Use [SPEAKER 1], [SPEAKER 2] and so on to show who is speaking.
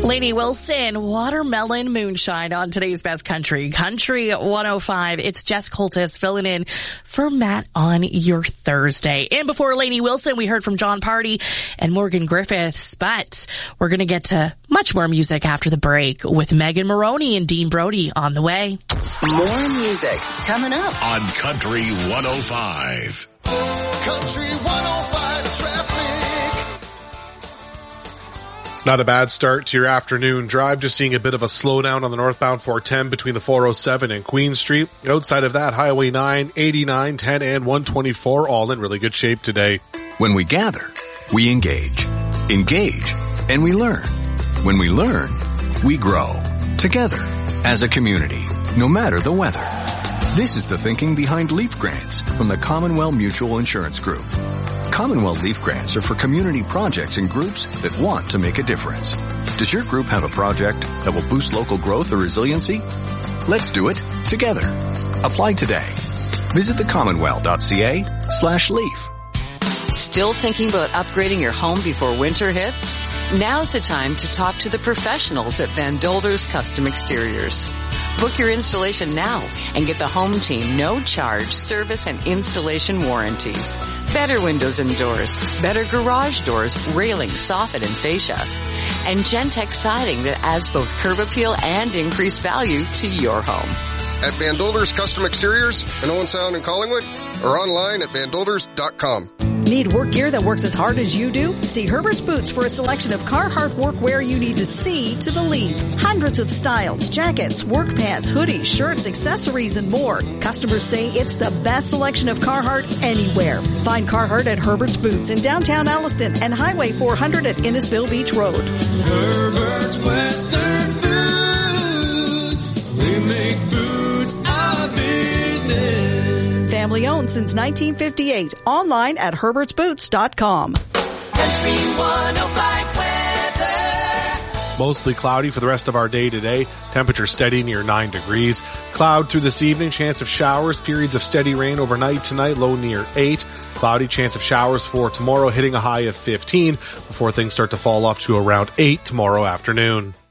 [SPEAKER 1] Lainey Wilson, Watermelon Moonshine on today's Best Country. Country 105. It's Jess Coltis filling in for Matt on your Thursday. And before Lainey Wilson, we heard from John Party and Morgan Griffiths. But we're going to get to much more music after the break with Megan Maroney and Dean Brody on the way.
[SPEAKER 2] More music coming up
[SPEAKER 3] on Country 105.
[SPEAKER 4] Country 105 traffic.
[SPEAKER 5] Not a bad start to your afternoon drive. Just seeing a bit of a slowdown on the northbound 410 between the 407 and Queen Street. Outside of that, Highway 9, 89, 10, and 124 all in really good shape today.
[SPEAKER 6] When we gather, we engage, and we learn. When we learn, we grow. Together, as a community, no matter the weather. This is the thinking behind Leaf Grants from the Commonwealth Mutual Insurance Group. Commonwealth Leaf Grants are for community projects and groups that want to make a difference. Does your group have a project that will boost local growth or resiliency? Let's do it together. Apply today. Visit thecommonwealth.ca/leaf.
[SPEAKER 7] Still thinking about upgrading your home before winter hits? Now's the time to talk to the professionals at Van Dolders Custom Exteriors. Book your installation now and get the home team no-charge service and installation warranty. Better windows and doors, better garage doors, railing, soffit, and fascia. And Gentex siding that adds both curb appeal and increased value to your home.
[SPEAKER 4] At Van Dolders Custom Exteriors in Owen Sound and Collingwood, or online at vandolders.com.
[SPEAKER 8] Need work gear that works as hard as you do? See Herbert's Boots for a selection of Carhartt workwear you need to see to believe. Hundreds of styles, jackets, work pants, hoodies, shirts, accessories, and more. Customers say it's the best selection of Carhartt anywhere. Find Carhartt at Herbert's Boots in downtown Alliston and Highway 400 at Innisfil Beach Road.
[SPEAKER 9] Herbert's Western Boots. We make boots our business.
[SPEAKER 8] Family owned since 1958. Online at herbertsboots.com.
[SPEAKER 9] Country 105 weather.
[SPEAKER 5] Mostly cloudy for the rest of our day today. Temperature steady near 9 degrees. Cloud through this evening. Chance of showers. Periods of steady rain overnight tonight. Low near 8. Cloudy. Chance of showers for tomorrow, hitting a high of 15 before things start to fall off to around 8 tomorrow afternoon.